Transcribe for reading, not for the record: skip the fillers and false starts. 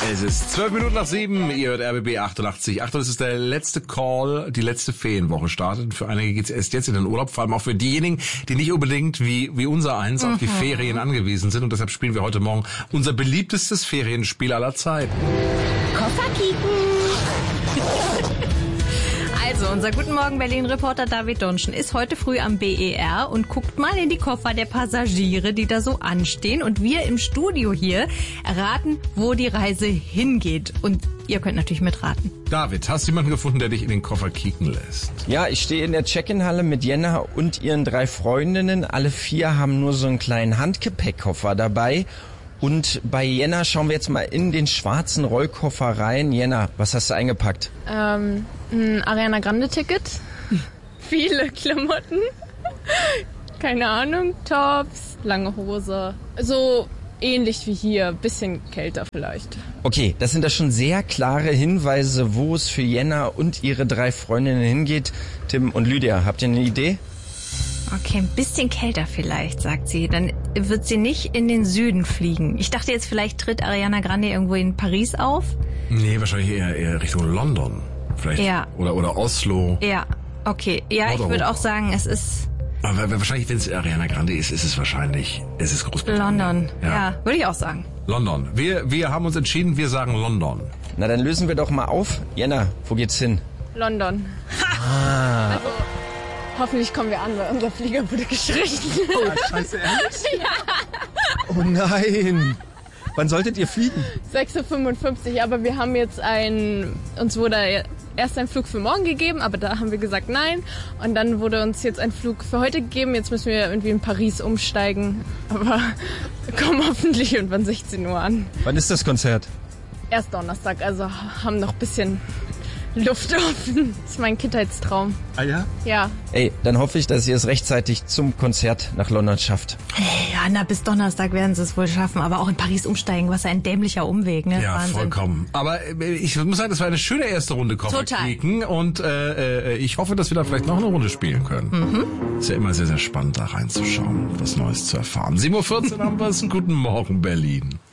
Es ist 12 Minuten nach 7, ihr hört RBB 88. Achtung, das ist der letzte Call, die letzte Ferienwoche startet. Für einige geht's erst jetzt in den Urlaub, vor allem auch für diejenigen, die nicht unbedingt wie unser eins auf die Ferien angewiesen sind. Und deshalb spielen wir heute Morgen unser beliebtestes Ferienspiel aller Zeiten. Kofferkicken! Also, unser Guten Morgen Berlin-Reporter David Donschen ist heute früh am BER und guckt mal in die Koffer der Passagiere, die da so anstehen. Und wir im Studio hier erraten, wo die Reise hingeht. Und ihr könnt natürlich mitraten. David, hast du jemanden gefunden, der dich in den Koffer kicken lässt? Ja, ich stehe in der Check-in-Halle mit Jenna und ihren 3 Freundinnen. Alle 4 haben nur so einen kleinen Handgepäckkoffer dabei. Und bei Jenna schauen wir jetzt mal in den schwarzen Rollkoffer rein. Jenna, was hast du eingepackt? Ein Ariana Grande Ticket. Viele Klamotten. Keine Ahnung, Tops, lange Hose. So ähnlich wie hier, bisschen kälter vielleicht. Okay, das sind da schon sehr klare Hinweise, wo es für Jenna und ihre 3 Freundinnen hingeht. Tim und Lydia, habt ihr eine Idee? Okay, ein bisschen kälter vielleicht, sagt sie. Dann wird sie nicht in den Süden fliegen. Ich dachte jetzt, vielleicht tritt Ariana Grande irgendwo in Paris auf. Nee, wahrscheinlich eher Richtung London. Vielleicht. Ja. Oder Oslo. Ja, okay. Ja, ich würde auch sagen, es ist... Aber wahrscheinlich, wenn es Ariana Grande ist, ist es wahrscheinlich... Es ist Großbritannien. London, ja, würde ich auch sagen. London. Wir haben uns entschieden, wir sagen London. Na, dann lösen wir doch mal auf. Jenna, wo geht's hin? London. Also, hoffentlich kommen wir an, weil unser Flieger wurde gestrichen. Oh, scheiße, ehrlich? Ja. Oh nein. Wann solltet ihr fliegen? 6:55 Uhr, aber wir haben jetzt uns wurde erst ein Flug für morgen gegeben, aber da haben wir gesagt nein. Und dann wurde uns jetzt ein Flug für heute gegeben. Jetzt müssen wir irgendwie in Paris umsteigen. Aber wir kommen hoffentlich irgendwann 16 Uhr an. Wann ist das Konzert? Erst Donnerstag, also haben noch ein bisschen Luft offen. Das ist mein Kindheitstraum. Ah ja? Ja. Ey, dann hoffe ich, dass ihr es rechtzeitig zum Konzert nach London schafft. Ja, na, bis Donnerstag werden sie es wohl schaffen. Aber auch in Paris umsteigen, was ein dämlicher Umweg, ne? Ja, Wahnsinn. vollkommen. Aber ich muss sagen, das war eine schöne erste Runde Kofferkicken. Und ich hoffe, dass wir da vielleicht noch eine Runde spielen können. Ist ja immer sehr, sehr spannend, da reinzuschauen, was Neues zu erfahren. 7:14 Uhr haben wir es. Guten Morgen, Berlin.